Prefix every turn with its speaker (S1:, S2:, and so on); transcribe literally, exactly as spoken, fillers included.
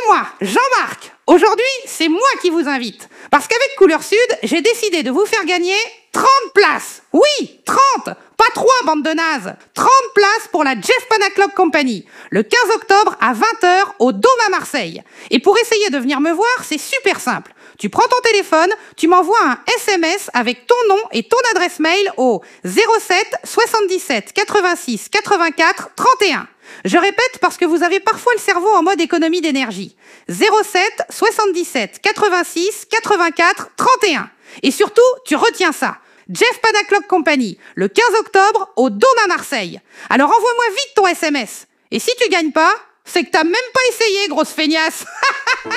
S1: moi, Jean-Marc. Aujourd'hui, c'est moi qui vous invite. Parce qu'avec Couleur Sud, j'ai décidé de vous faire gagner trente places. Oui, trente. Pas trois, bande de nazes. trente places pour la Jeff Panaclock Company. Le quinze octobre à vingt heures au Dôme à Marseille. Et pour essayer de venir me voir, c'est super simple. Tu prends ton téléphone, tu m'envoies un S M S avec ton nom et ton adresse mail au zéro sept soixante-dix-sept quatre-vingt-six quatre-vingt-quatre trente et un. Je répète parce que vous avez parfois le cerveau en mode économie d'énergie. zéro sept soixante-dix-sept quatre-vingt-six quatre-vingt-quatre trente et un. Et surtout, tu retiens ça. Jeff Panaclock Company, le quinze octobre au Dôme à Marseille. Alors envoie-moi vite ton S M S. Et si tu gagnes pas, c'est que t'as même pas essayé, grosse feignasse.